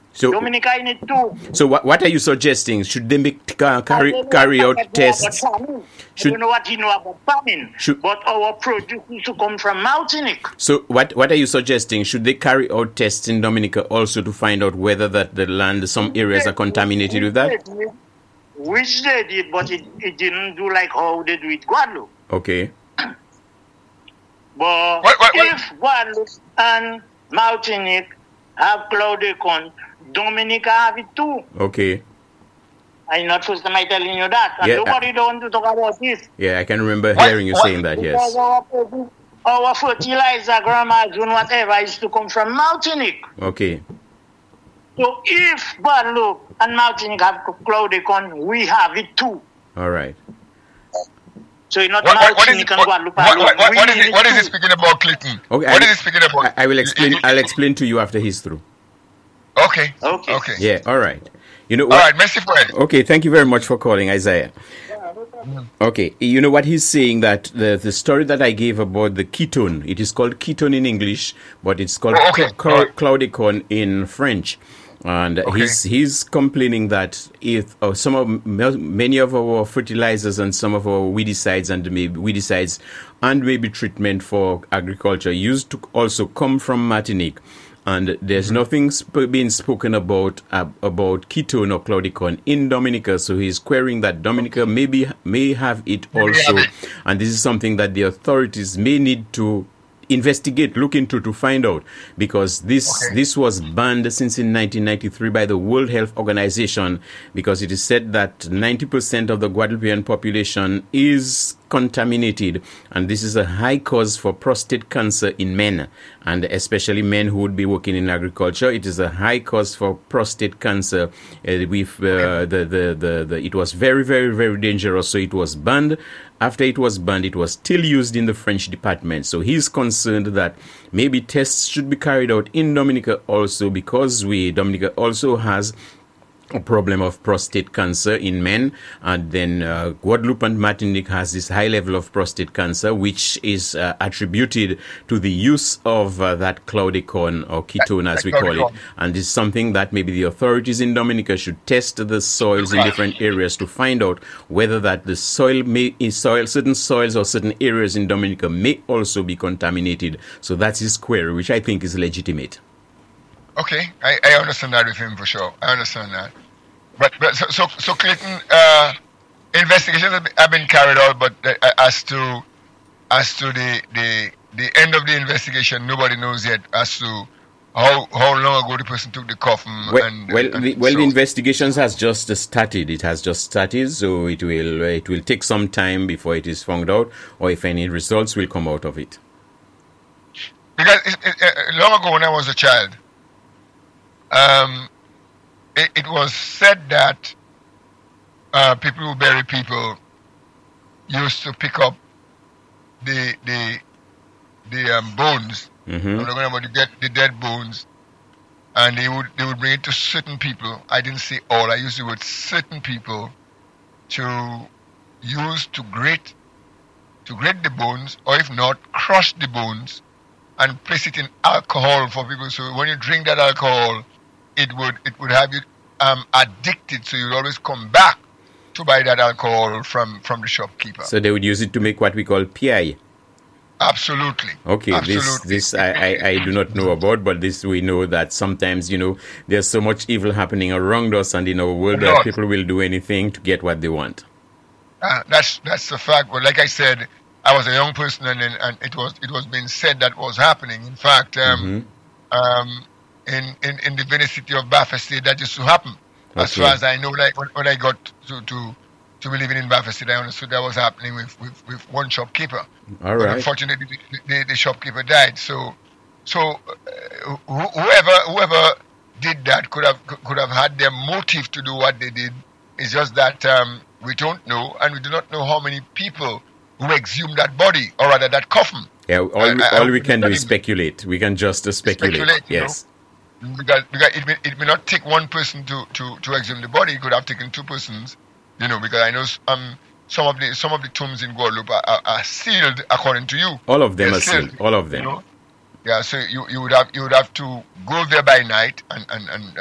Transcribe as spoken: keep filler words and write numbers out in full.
So, Dominica in it too. So what what are you suggesting? Should they make, uh, carry carry out tests? I Should, don't know what you know about farming, should, but our produce used to come from Martinique. So what what are you suggesting? Should they carry out tests in Dominica also to find out whether that the land, some areas are contaminated with that? Which they did, but it, it didn't do like how they do it Guadeloupe. Okay. But what, what, what? if Guadeloupe and Martinique have chlordecone, Dominica have it too. Okay. I'm not first time I telling you that. And yeah, nobody I, don't want to talk about this. Yeah, I can remember what, hearing you what, saying that, yes. Our, our fertilizer, grandma, whatever, is to come from Martinique. Okay. So if Guadeloupe and Martinique have chlordecone, we have it too. All right. So it's not what, Martinique what, what is, and Guadeloupe. What, what, what, what, is, it, what is it he speaking about, Clayton? Okay, what I, is he speaking about? I, I will explain. I'll explain to you after he's through. Okay. Okay. Okay. Yeah. All right. You know. All what, right. Merci for it. Okay. Thank you very much for calling, Isaiah. Okay, you know what he's saying, that the, the story that I gave about the ketone, it is called ketone in English, but it's called oh, okay. cl- cl- right. chlordecone in French. And okay. he's he's complaining that if uh, some of many of our fertilizers and some of our weedicides and maybe weedicides and maybe treatment for agriculture used to also come from Martinique. And there's mm-hmm. nothing sp- being spoken about uh, about ketone or chlordecone in Dominica, so he's querying that Dominica maybe may have it also, and this is something that the authorities may need to investigate, look into to find out, because this okay. this was banned since in nineteen ninety-three by the World Health Organization, because it is said that ninety percent of the Guadeloupean population is contaminated, and this is a high cause for prostate cancer in men, and especially men who would be working in agriculture. It is a high cause for prostate cancer. Uh, with uh, the, the, the, the it was very, very, very dangerous, so it was banned. After it was banned, it was still used in the French department. So he's concerned that maybe tests should be carried out in Dominica also, because we Dominica also has a problem of prostate cancer in men, and then uh, Guadeloupe and Martinique has this high level of prostate cancer, which is uh, attributed to the use of uh, that chlordecone or ketone, as we call it. And this is something that maybe the authorities in Dominica should test the soils in different areas to find out whether that the soil may, in soil, certain soils or certain areas in Dominica may also be contaminated. So that's his query, which I think is legitimate. Okay, I, I understand that with him for sure. I understand that. But, but so, so, so Clayton, uh, investigations have been carried out, but uh, as to as to the, the the end of the investigation, nobody knows yet as to how how long ago the person took the coffin. Well, and, well, and the, well so. the investigations has just started. It has just started, so it will it will take some time before it is found out, or if any results will come out of it. Because it, it, uh, long ago when I was a child, um, it, it was said that uh, people who bury people used to pick up the the the um, bones. Mm-hmm. I'm talking about the dead, the dead bones, and they would they would bring it to certain people. I didn't say all. I used the word certain people to use to grate to grate the bones, or if not, crush the bones and place it in alcohol for people. So when you drink that alcohol, it would it would have you um, addicted. So you'd always come back to buy that alcohol from, from the shopkeeper. So they would use it to make what we call P I. Absolutely. Okay, Absolutely. this this I, I, I do not know about, but this we know that sometimes, you know, there's so much evil happening around us and in our world that people will do anything to get what they want. Uh, that's that's the fact. But like I said, I was a young person, and and it was it was being said that was happening. In fact, um, mm-hmm. um, in, in in the very city of Bafa State, that used to happen. Okay. As far as I know, like when, when I got to to to be living in Bafa State, I understood that was happening with, with, with one shopkeeper. All right. But unfortunately, the, the, the shopkeeper died. So so uh, whoever whoever did that could have could have had their motive to do what they did. It's just that um, we don't know, and we do not know how many people who exhumed that body, or rather that coffin. Yeah, all, I, we, I, all I we can do is speculate. We can just uh, speculate. speculate yes. Know? Because, because it, may, it may not take one person to, to, to exhume the body. It could have taken two persons, you know, because I know um, some of the some of the tombs in Guadeloupe are, are, are sealed according to you. All of them They're are sealed. sealed. All of them. You know? Yeah, so you, you would have you would have to go there by night and, and, and